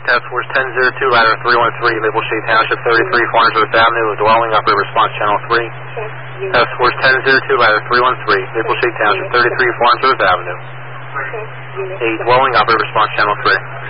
Task Force 1002, ladder 313, Maple Shade Township, 33 Farnsworth Avenue, a dwelling, operator response channel 3. Task Force 1002, ladder 313, Maple Shade Township, 33 Farnsworth Avenue. A dwelling, operator response channel 3.